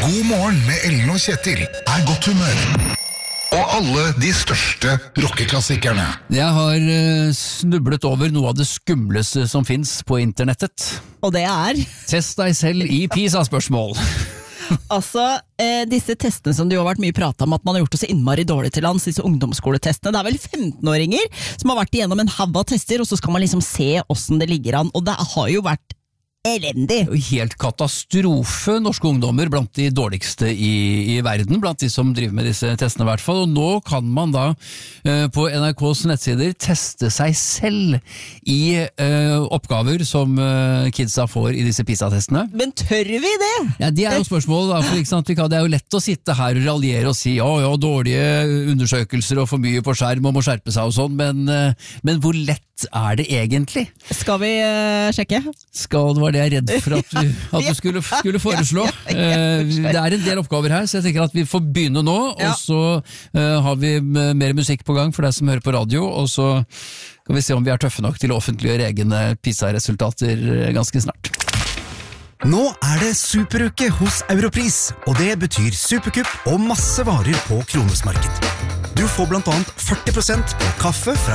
God morgen med Ellen og Kjetil godt humør. Og alle de største rockeklassikerne. Jeg har snublet over noe av det skumleste som finnes på internettet. Og det er? Test deg selv i PISA-spørsmål. Altså, disse testene som det jo har vært mye pratet om at man har gjort det så innmari dårlig til lands, disse ungdomsskoletestene, det er vel 15-åringer som har vært igjennom en hav av tester, og så skal man liksom se hvordan det ligger an, og det har jo vært elendig. Helt katastrofe, norske ungdommer blant de dårligste i verden, blant de som driver med disse testene i hvert fall, og nå kan man da på NRKs nettsider teste seg selv i oppgaver som kidsa får i disse PISA-testene. Men tør vi det? Ja, det er jo spørsmålet, da, for ikke sant, det er jo lett å sitte her og raljere og si ja, dårlige undersøkelser og for mye på skjerm og må skjerpe seg og sånn, men hvor lett er det egentlig? Skal vi sjekke? Det var det jeg er redd for at du skulle foreslå. Det er en del oppgaver her, så jeg tenker at vi får begynne nå, og så har vi mer musikk på gang for deg som hører på radio, og så kan vi se om vi er tøffe nok til å offentliggjøre egne PISA-resultater ganske snart. Nå er det superuke hos Europris, og det betyr superkupp og masse varer på Kronesmarked. Du får blant annet 40% på kaffe fra